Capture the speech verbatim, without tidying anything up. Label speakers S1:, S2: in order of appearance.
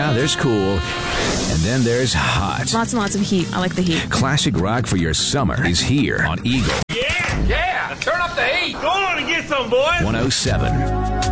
S1: Yeah, there's cool. And then there's hot.
S2: Lots and lots of heat. I like the heat.
S1: Classic rock for your summer is here on Eagle.
S3: Yeah, yeah. Turn up the heat. Go on and get some, boys.
S1: one oh seven.